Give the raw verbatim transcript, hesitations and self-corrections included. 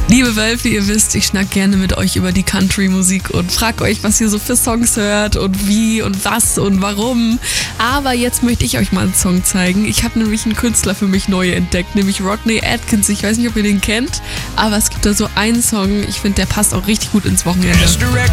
Liebe Wölfe, ihr wisst, ich schnack gerne mit euch über die Country-Musik und frag euch, was ihr so für Songs hört und wie und was und warum. Aber jetzt möchte ich euch mal einen Song zeigen. Ich habe nämlich einen Künstler für mich neu entdeckt, nämlich Rodney Atkins. Ich weiß nicht, ob ihr den kennt, aber es gibt da so einen Song, ich finde, der passt auch richtig gut ins Wochenende.